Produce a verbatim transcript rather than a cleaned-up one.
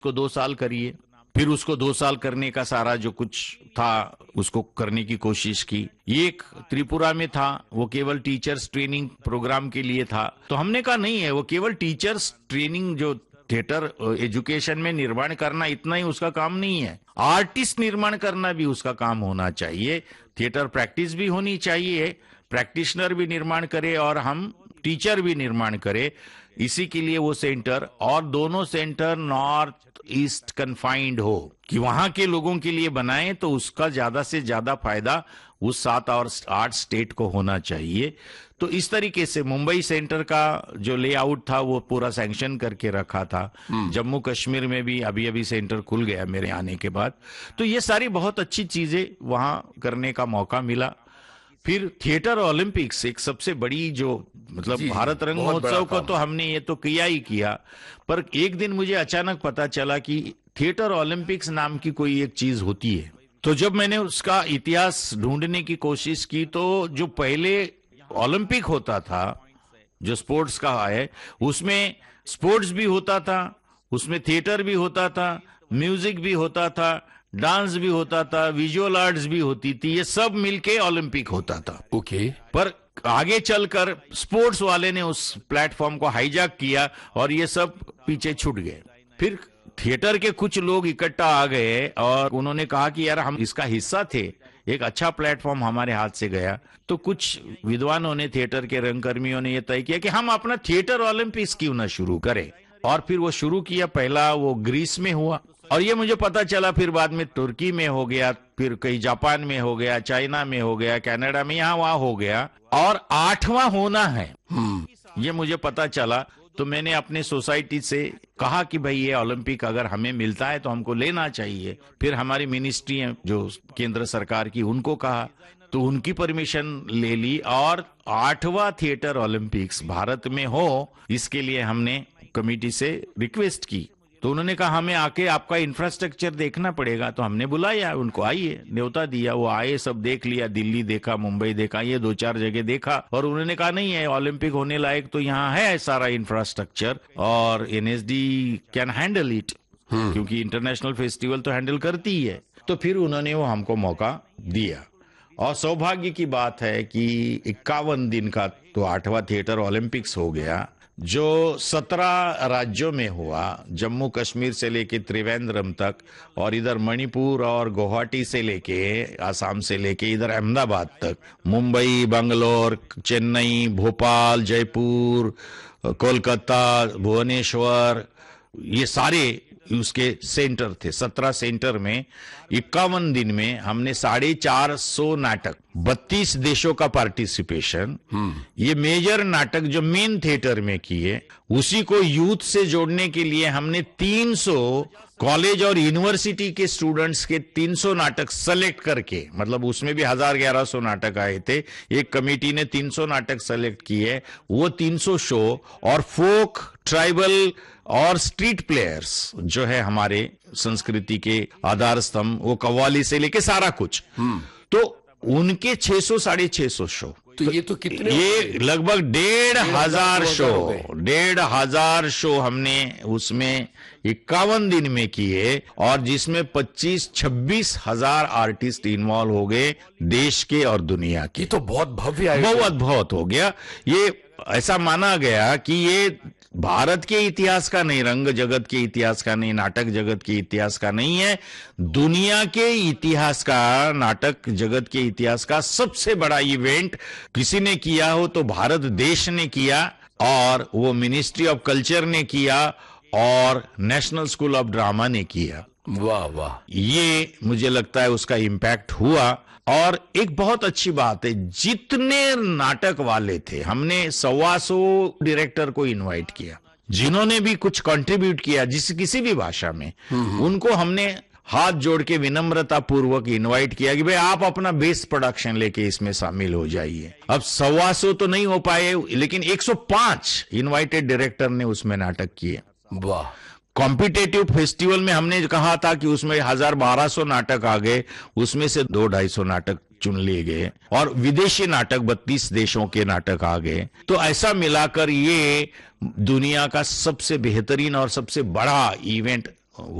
को दो साल करिए। फिर उसको दो साल करने का सारा जो कुछ था उसको करने की कोशिश की। एक त्रिपुरा में था, वो केवल टीचर्स ट्रेनिंग प्रोग्राम के लिए था। तो हमने कहा नहीं है, वो केवल टीचर्स ट्रेनिंग जो थिएटर एजुकेशन में निर्माण करना इतना ही उसका काम नहीं है, आर्टिस्ट निर्माण करना भी उसका काम होना चाहिए। थिएटर प्रैक्टिस भी होनी चाहिए, प्रैक्टिशनर भी निर्माण करे और हम टीचर भी निर्माण करे। इसी के लिए वो सेंटर, और दोनों सेंटर नॉर्थ ईस्ट कन्फाइंड हो कि वहां के लोगों के लिए बनाएं, तो उसका ज्यादा से ज्यादा फायदा उस सात और आठ स्टेट को होना चाहिए। तो इस तरीके से मुंबई सेंटर का जो लेआउट था वो पूरा सैंक्शन करके रखा था। जम्मू कश्मीर में भी अभी अभी सेंटर खुल गया मेरे आने के बाद। तो ये सारी बहुत अच्छी चीजें वहां करने का मौका मिला। फिर थिएटर ओलंपिक्स एक सबसे बड़ी जो मतलब भारत रंग महोत्सव को तो हमने ये तो किया ही किया, पर एक दिन मुझे अचानक पता चला कि थिएटर ओलंपिक्स नाम की कोई एक चीज होती है। तो जब मैंने उसका इतिहास ढूंढने की कोशिश की तो जो पहले ओलंपिक होता था जो स्पोर्ट्स का है, उसमें स्पोर्ट्स भी होता था, उसमें थिएटर भी होता था, म्यूजिक भी होता था, डांस भी होता था, विजुअल आर्ट्स भी होती थी, ये सब मिलके ओलंपिक होता था। Okay okay. पर आगे चलकर स्पोर्ट्स वाले ने उस प्लेटफॉर्म को हाईजैक किया और ये सब पीछे छूट गए। फिर थिएटर के कुछ लोग इकट्ठा आ गए और उन्होंने कहा कि यार हम इसका हिस्सा थे, एक अच्छा प्लेटफॉर्म हमारे हाथ से गया। तो कुछ विद्वानों ने, थिएटर के रंगकर्मियों ने यह तय किया कि हम अपना थिएटर ओलंपिक्स क्यों ना शुरू करें, और फिर वो शुरू किया। पहला वो ग्रीस में हुआ, और ये मुझे पता चला फिर बाद में तुर्की में हो गया, फिर कहीं जापान में हो गया, चाइना में हो गया, कनाडा में, यहाँ वहां हो गया, और आठवां होना है ये मुझे पता चला। तो मैंने अपने सोसाइटी से कहा कि भाई ये ओलंपिक अगर हमें मिलता है तो हमको लेना चाहिए। फिर हमारी मिनिस्ट्री है जो केंद्र सरकार की, उनको कहा, तो उनकी परमिशन ले ली, और आठवां थिएटर ओलंपिक्स भारत में हो इसके लिए हमने कमेटी से रिक्वेस्ट की। तो उन्होंने कहा हमें आके आपका इंफ्रास्ट्रक्चर देखना पड़ेगा। तो हमने बुलाया उनको, आइए, न्योता दिया, वो आए, सब देख लिया, दिल्ली देखा, मुंबई देखा, ये दो चार जगह देखा, और उन्होंने कहा नहीं है ओलंपिक होने लायक तो यहाँ है सारा इंफ्रास्ट्रक्चर, और एनएसडी कैन हैंडल इट, क्योंकि इंटरनेशनल फेस्टिवल तो हैंडल करती ही है। तो फिर उन्होंने वो हमको मौका दिया, और सौभाग्य की बात है कि इक्यावन दिन का तो आठवां थिएटर ओलंपिक्स हो गया, जो सत्रह राज्यों में हुआ, जम्मू कश्मीर से लेके त्रिवेंद्रम तक, और इधर मणिपुर और गुवाहाटी से लेके, आसाम से लेके इधर अहमदाबाद तक, मुंबई, बंगलोर, चेन्नई, भोपाल, जयपुर, कोलकाता, भुवनेश्वर, ये सारे उसके सेंटर थे। सत्रह सेंटर में इक्यावन दिन में हमने साढ़े चार सौ नाटक, बत्तीस देशों का पार्टिसिपेशन, ये मेजर नाटक जो मेन थिएटर में किए, उसी को यूथ से जोड़ने के लिए हमने तीन सौ कॉलेज और यूनिवर्सिटी के स्टूडेंट्स के तीन सौ नाटक सेलेक्ट करके, मतलब उसमें भी हजार ग्यारह सौ नाटक आए थे, एक कमेटी ने तीन सौ नाटक सेलेक्ट किए, वो तीन सौ शो, और फोक, ट्राइबल और स्ट्रीट प्लेयर्स जो है हमारे संस्कृति के आधार स्तंभ, वो कव्वाली से लेके सारा कुछ, तो उनके छह सौ साढ़े छह सौ शो। तो ये तो कितने, ये लगभग डेढ़ हजार शो, डेढ़ हजार शो हमने उसमें इक्यावन दिन में किए, और जिसमें पच्चीस छब्बीस हजार आर्टिस्ट इन्वॉल्व हो गए देश के और दुनिया के। तो बहुत भव्य, बहुत बहुत हो गया। ये ऐसा माना गया कि ये भारत के इतिहास का नहीं, रंग जगत के इतिहास का नहीं, नाटक जगत के इतिहास का नहीं है, दुनिया के इतिहास का, नाटक जगत के इतिहास का सबसे बड़ा इवेंट किसी ने किया हो तो भारत देश ने किया, और वो मिनिस्ट्री ऑफ कल्चर ने किया, और नेशनल स्कूल ऑफ ड्रामा ने किया। वाह वाह, ये मुझे लगता है उसका इम्पैक्ट हुआ। और एक बहुत अच्छी बात है, जितने नाटक वाले थे हमने सवा सौ डायरेक्टर को इनवाइट किया, जिन्होंने भी कुछ कंट्रीब्यूट किया जिस किसी भी भाषा में, उनको हमने हाथ जोड़ के विनम्रता पूर्वक इनवाइट किया कि भाई आप अपना बेस्ट प्रोडक्शन लेके इसमें शामिल हो जाइए। अब सवा सौ तो नहीं हो पाए, लेकिन एक सौ पांच इनवाइटेड डायरेक्टर ने उसमें नाटक किए। वाह। कॉम्पिटेटिव फेस्टिवल में हमने कहा था कि उसमें हजार बारह सौ नाटक आ गए, उसमें से दो ढाई सौ नाटक चुन लिए गए, और विदेशी नाटक बत्तीस देशों के नाटक आ गए। तो ऐसा मिलाकर ये दुनिया का सबसे बेहतरीन और सबसे बड़ा इवेंट